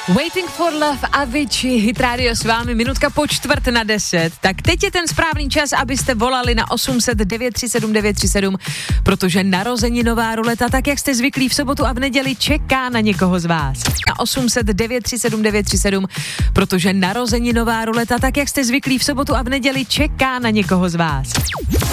Waiting for Love, Avicii, Hit Radio s vámi, minutka po 9:45. Tak teď je ten správný čas, abyste volali na 800 937 937, protože narozeninová ruleta, tak jak jste zvyklí v sobotu a v neděli, čeká na někoho z vás. Na 800 937 937, protože narozeninová ruleta, tak jak jste zvyklí v sobotu a v neděli, čeká na někoho z vás.